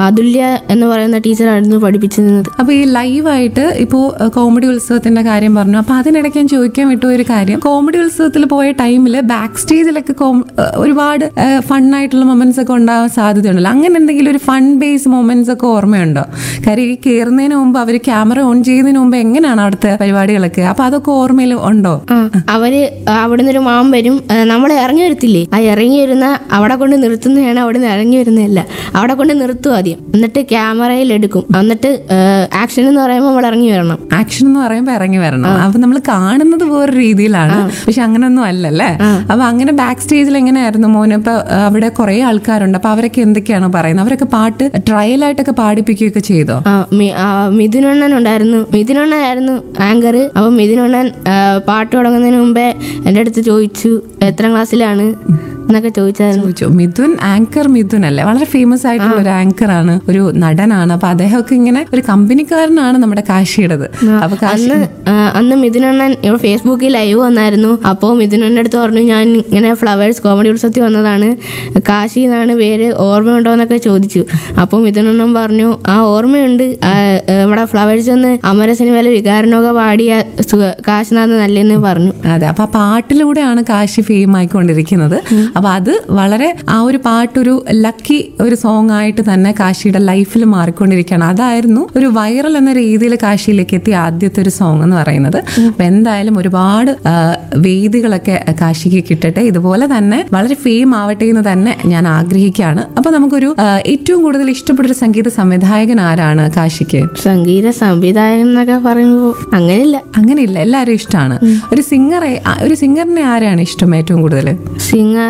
അതുല്യ എന്ന് പറയുന്ന ടീച്ചറായിരുന്നു പഠിപ്പിച്ചിരുന്നത്. അപ്പൊ ഈ ലൈവായിട്ട് ഇപ്പോ കോമഡി ഉത്സവത്തിന്റെ കാര്യം പറഞ്ഞു. അപ്പൊ അതിനിടയ്ക്ക് ഞാൻ ചോദിക്കാൻ വിട്ട ഒരു കാര്യം, കോമഡി ഉത്സവത്തിൽ പോയ ടൈമില് ബാക്ക് സ്റ്റേജിലൊക്കെ ഒരുപാട് ഫണ്ണായിട്ടുള്ള മൊമെന്റ്സ് ഒക്കെ ഉണ്ടാവാൻ സാധ്യതയുണ്ടല്ലോ. അങ്ങനെ എന്തെങ്കിലും ഒരു ഫൺ ബേസ് മൊമെന്റ്സ് ഒക്കെ ഓർമ്മയുണ്ടോ? കാര്യം ഈ കയറുന്നതിന് മുമ്പ് അവർ ക്യാമറ ഓൺ ചെയ്യുന്നതിന് മുമ്പ് എങ്ങനെയാണ് അവിടുത്തെ പരിപാടികളൊക്കെ? അപ്പൊ അതൊക്കെ ഓർമ്മയിൽ ഉണ്ടോ? അവര് അവിടുന്ന് ഒരു മാം വരും, നമ്മൾ ഇറങ്ങി വരത്തില്ലേ, ആ ഇറങ്ങി വരുന്ന അവിടെ കൊണ്ട് നിർത്തുന്നതാണ്, അവിടുന്ന് ഇറങ്ങി വരുന്നതല്ല, അവിടെ കൊണ്ട് നിർത്തും ആദ്യം, എന്നിട്ട് ക്യാമറയിൽ എടുക്കും, എന്നിട്ട് ആക്ഷൻ എന്ന് പറയുമ്പോൾ നമ്മൾ ഇറങ്ങി വരണം. ആക്ഷൻ എന്ന് പറയുമ്പോൾ ഇറങ്ങി വരണം. അപ്പൊ നമ്മൾ കാണുന്നത് വേറെ രീതിയിലാണ്, പക്ഷെ അങ്ങനൊന്നും അല്ലല്ലേ. അപ്പൊ അങ്ങനെ ബാക്ക് സ്റ്റേജിൽ എങ്ങനെയായിരുന്നു മോന്? ഇപ്പൊ അവിടെ കുറെ ആൾക്കാരുണ്ട്, അപ്പൊ അവരൊക്കെ എന്തൊക്കെയാണോ പറയുന്നത്? അവരൊക്കെ പാട്ട് ട്രയലായിട്ടൊക്കെ പാടിപ്പിക്കുകയൊക്കെ ചെയ്തോ? മിഥുനണ്ണൻ ഉണ്ടായിരുന്നു, മിഥുനണ്ണനായിരുന്നു ആങ്കർ. അപ്പൊ മിഥുനണ്ണൻ പാട്ട് തുടങ്ങുന്നതിന് മുമ്പേ എൻ്റെ അടുത്ത് ചോദിച്ചു എത്ര ക്ലാസ്സിലാണ് എന്നൊക്കെ ചോദിച്ചു. മിഥുൻ ആങ്കർ മിഥുൻ അല്ലേ, വളരെ ഫേമസ് ആയിട്ടുള്ള ഒരു ആങ്കർ ആണ്, ഒരു നടനാണ്. അപ്പൊ അദ്ദേഹമൊക്കെ ഇങ്ങനെ ഒരു കമ്പനിക്കാരനാണ് നമ്മുടെ കാശിയുടേത്. അപ്പൊ അന്ന് മിഥുനണ്ണൻ ഇവിടെ ഫേസ്ബുക്കിൽ ലൈവ് വന്നായിരുന്നു. അപ്പോൾ മിഥുനണ്ണൻ്റെ അടുത്ത് പറഞ്ഞു ഞാൻ ഇങ്ങനെ ഫ്ലവേഴ്സ് കോമഡി ഉത്സവത്തിൽ വന്നതാണ്, കാശി എന്നാണ് പേര്, ഓർമ്മയുണ്ടോ എന്നൊക്കെ ചോദിച്ചു. അപ്പോൾ മിഥുനണ്ണൻ പറഞ്ഞു ആ ഓർമ്മയുണ്ട്, നമ്മുടെ ഫ്ലവേഴ്സ് ഒന്ന് അമര സിനിമയിലെ വികാരനൊക്കെ പാടിയ കാശിനാഥ് നല്ലെന്ന് പറഞ്ഞു. അതെ, അപ്പൊ ആ പാട്ടിലൂടെയാണ് കാശി ഫെയിം ആയിക്കൊണ്ടിരിക്കുന്നത്. അപ്പൊ അത് വളരെ ആ ഒരു പാട്ടൊരു ലക്കി ഒരു സോങ് ആയിട്ട് തന്നെ കാശിയുടെ ലൈഫിൽ മാറിക്കൊണ്ടിരിക്കുകയാണ്. അതായിരുന്നു ഒരു വൈറൽ എന്ന രീതിയിൽ കാശിയിലേക്ക് എത്തിയ ആദ്യത്തെ ഒരു സോങ് എന്ന് പറയുന്നത്. അപ്പൊ എന്തായാലും ഒരുപാട് വേദികളൊക്കെ കാശിക്ക് കിട്ടട്ടെ, ഇതുപോലെ തന്നെ വളരെ ഫെയിം ആവട്ടെ എന്ന് തന്നെ ഞാൻ ആഗ്രഹിക്കുകയാണ്. അപ്പൊ നമുക്കൊരു ഏറ്റവും കൂടുതൽ ഇഷ്ടപ്പെട്ടൊരു സംഗീത സംവിധായകൻ ആരാണ് കാശിക്ക്? സംഗീത സംവിധായകൻ എന്നൊക്കെ പറയുമ്പോൾ അങ്ങനെയില്ല, എല്ലാവരും ഇഷ്ടമാണ്. ഒരു സിംഗറിനെ ആരെയാണ് ഇഷ്ടം ഏറ്റവും കൂടുതൽ? സിംഗർ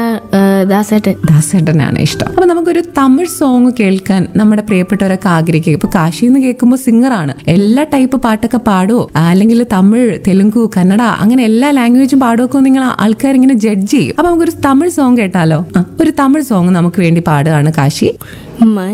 ദാസേട്ടനാണ് ഇഷ്ടം. അപ്പൊ നമുക്കൊരു തമിഴ് സോങ് കേൾക്കാൻ നമ്മുടെ പ്രിയപ്പെട്ടവരൊക്കെ ആഗ്രഹിക്കുക. ഇപ്പൊ കാശിന്ന് കേൾക്കുമ്പോൾ സിംഗറാണ്, എല്ലാ ടൈപ്പ് പാട്ടൊക്കെ പാടുമോ, അല്ലെങ്കിൽ തമിഴ്, തെലുങ്കു, കന്നഡ അങ്ങനെ എല്ലാ ലാംഗ്വേജും പാടുമൊക്കെ നിങ്ങൾ ആൾക്കാർ ഇങ്ങനെ ജഡ്ജ് ചെയ്യും. അപ്പൊ നമുക്കൊരു തമിഴ് സോങ് കേട്ടാലോ? ഒരു തമിഴ് സോങ് നമുക്ക് വേണ്ടി പാടുകയാണ് കാശി.